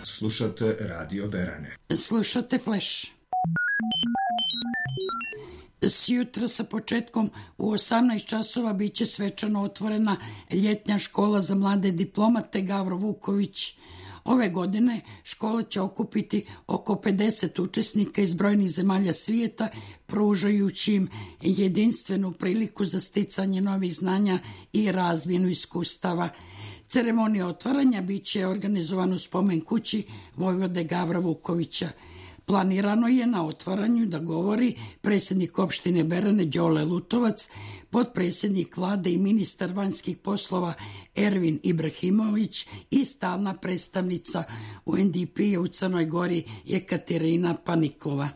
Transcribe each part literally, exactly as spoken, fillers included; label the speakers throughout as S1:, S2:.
S1: Slušate Radio Berane.
S2: Slušate Flash. Sjutra sa početkom u osamnaest časova biće svečano otvorena ljetnja škola za mlade diplomate Gavro Vuković. Ove godine škola će okupiti oko pedeset učesnika iz brojnih zemalja svijeta, pružajući im jedinstvenu priliku za sticanje novih znanja i razmjenu iskustava. Ceremonija otvaranja biće organizovana u spomen kući vojvode Gavra Vukovića. Planirano je na otvaranju da govori predsjednik opštine Berane Đole Lutovac, potpredsjednik vlade i ministar vanjskih poslova Ervin Ibrahimović i stalna predstavnica U N D P-a u Crnoj Gori Jekaterina Panikova.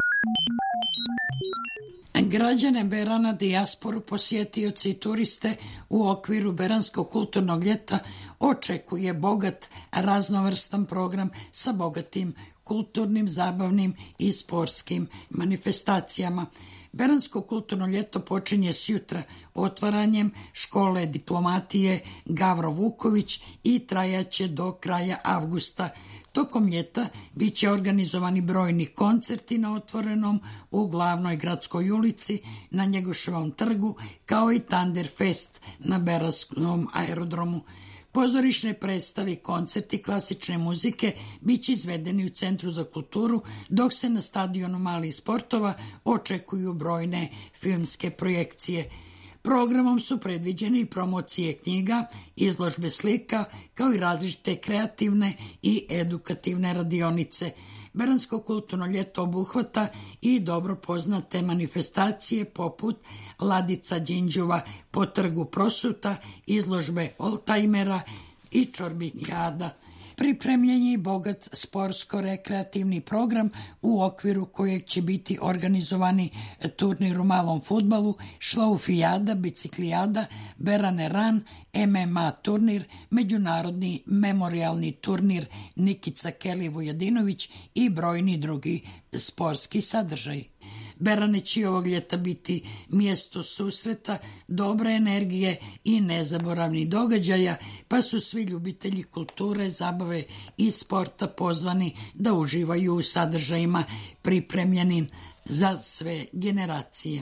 S2: Građane Berana, dijasporu, posjetioci i turiste u okviru Beranskog kulturnog ljeta očekuje bogat, raznovrstan program sa bogatim kulturnim, zabavnim i sportskim manifestacijama. Beransko kulturno ljeto počinje sjutra otvaranjem škole diplomatije Gavro Vuković i trajaće do kraja avgusta. Tokom ljeta bit će organizovani brojni koncerti na otvorenom u glavnoj gradskoj ulici, na Njegoševom trgu, kao i Thunder Fest na Beranskom aerodromu. Pozorišne predstave i koncerti klasične muzike bit će izvedeni u Centru za kulturu, dok se na stadionu malih sportova očekuju brojne filmske projekcije. Programom su predviđene i promocije knjiga, izložbe slika, kao i različite kreativne i edukativne radionice. Beransko kulturno ljeto obuhvata i dobro poznate manifestacije poput Ladica Đinđuva po trgu Prosuta, izložbe oldtajmera i čorbijada. Pripremljen je i bogat sportsko-rekreativni program u okviru kojeg će biti organizovani turnir u malom fudbalu, šlaufijada, biciklijada, Berane Run, M M A turnir, međunarodni memorialni turnir Nikica Keli Vujadinović i brojni drugi sportski sadržaj. Berane će ovog ljeta biti mjesto susreta, dobre energije i nezaboravnih događaja, pa su svi ljubitelji kulture, zabave i sporta pozvani da uživaju u sadržajima pripremljenim za sve generacije.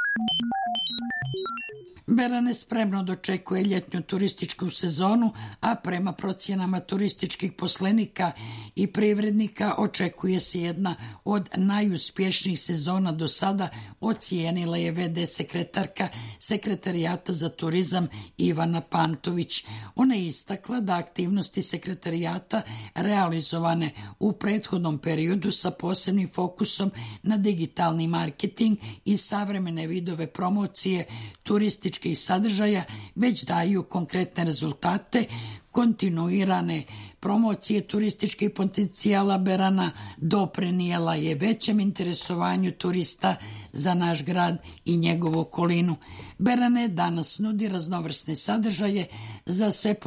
S2: Berane spremno dočekuje ljetnju turističku sezonu, a prema procjenama turističkih poslenika i privrednika očekuje se jedna od najuspješnijih sezona do sada, ocijenila je V D sekretarka Sekretarijata za turizam Ivana Pantović. Ona je istakla da aktivnosti sekretarijata realizovane u prethodnom periodu sa posebnim fokusom na digitalni marketing i savremene vidove promocije turističkih sadržaja već daju konkretne rezultate. Kontinuirane promocije turističkih potencijala Berana doprinijela je većem interesovanju turista za naš grad i njegovu okolinu. Berane danas nudi raznovrsne sadržaje za sve